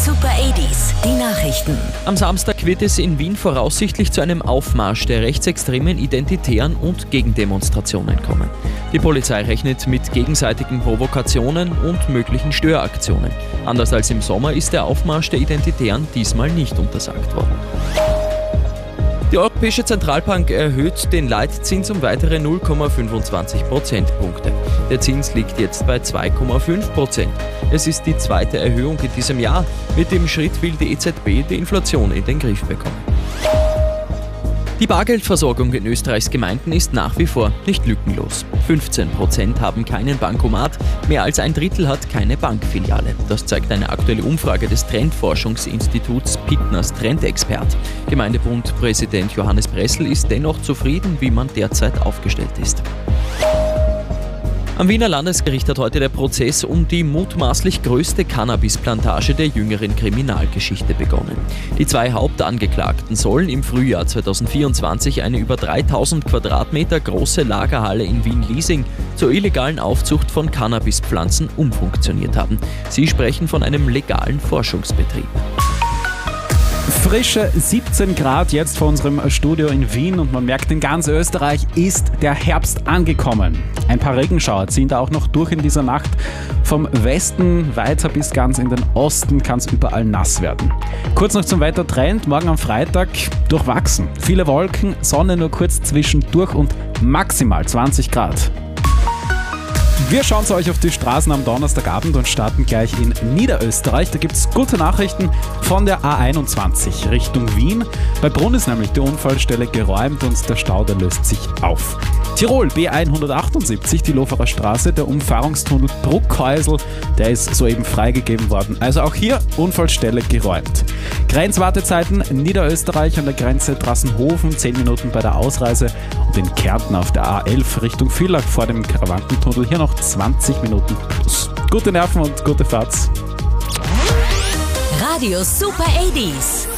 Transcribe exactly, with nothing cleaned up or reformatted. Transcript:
Super achtziger, die Nachrichten. Am Samstag wird es in Wien voraussichtlich zu einem Aufmarsch der rechtsextremen Identitären und Gegendemonstrationen kommen. Die Polizei rechnet mit gegenseitigen Provokationen und möglichen Störaktionen. Anders als im Sommer ist der Aufmarsch der Identitären diesmal nicht untersagt worden. Die Europäische Zentralbank erhöht den Leitzins um weitere null Komma fünfundzwanzig Prozentpunkte. Der Zins liegt jetzt bei zwei Komma fünf Prozent. Es ist die zweite Erhöhung in diesem Jahr. Mit dem Schritt will die E Z B die Inflation in den Griff bekommen. Die Bargeldversorgung in Österreichs Gemeinden ist nach wie vor nicht lückenlos. fünfzehn Prozent haben keinen Bankomat, mehr als ein Drittel hat keine Bankfiliale. Das zeigt eine aktuelle Umfrage des Trendforschungsinstituts Pittners Trendexpert. Gemeindebundpräsident Johannes Bressel ist dennoch zufrieden, wie man derzeit aufgestellt ist. Am Wiener Landesgericht hat heute der Prozess um die mutmaßlich größte Cannabisplantage der jüngeren Kriminalgeschichte begonnen. Die zwei Hauptangeklagten sollen im Frühjahr zweitausendvierundzwanzig eine über dreitausend Quadratmeter große Lagerhalle in Wien-Liesing zur illegalen Aufzucht von Cannabispflanzen umfunktioniert haben. Sie sprechen von einem legalen Forschungsbetrieb. Frische siebzehn Grad jetzt vor unserem Studio in Wien und man merkt, in ganz Österreich ist der Herbst angekommen. Ein paar Regenschauer ziehen da auch noch durch in dieser Nacht. Vom Westen weiter bis ganz in den Osten kann es überall nass werden. Kurz noch zum Wettertrend. Morgen am Freitag durchwachsen. Viele Wolken, Sonne nur kurz zwischendurch und maximal zwanzig Grad. Wir schauen zu euch auf die Straßen am Donnerstagabend und starten gleich in Niederösterreich. Da gibt es gute Nachrichten von der A einundzwanzig Richtung Wien. Bei Brunn ist nämlich die Unfallstelle geräumt und der Stau, der löst sich auf. Tirol, B hundertachtundsiebzig, die Loferer Straße, der Umfahrungstunnel Bruckhäusl, der ist soeben freigegeben worden. Also auch hier Unfallstelle geräumt. Grenzwartezeiten Niederösterreich an der Grenze Trassenhofen, zehn Minuten bei der Ausreise und in Kärnten auf der A elf Richtung Villach vor dem Karawankentunnel hier noch zwanzig Minuten plus. Gute Nerven und gute Fahrt. Radio Super achtziger.